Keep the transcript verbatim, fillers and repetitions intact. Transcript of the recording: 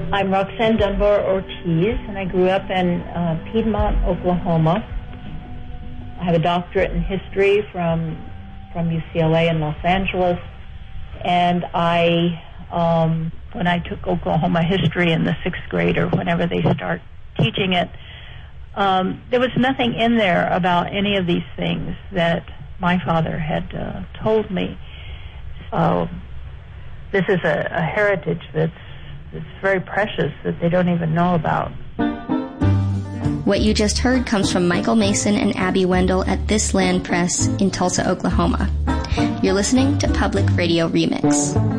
I'm Roxanne Dunbar Ortiz, and I grew up in uh, Piedmont, Oklahoma. I have a doctorate in history from from U C L A in Los Angeles, and I, um, when I took Oklahoma history in the sixth grade or whenever they start teaching it, um, there was nothing in there about any of these things that my father had uh, told me. So this is a, a heritage that's, that's very precious that they don't even know about. What you just heard comes from Michael Mason and Abby Wendell at This Land Press in Tulsa, Oklahoma. You're listening to Public Radio Remix.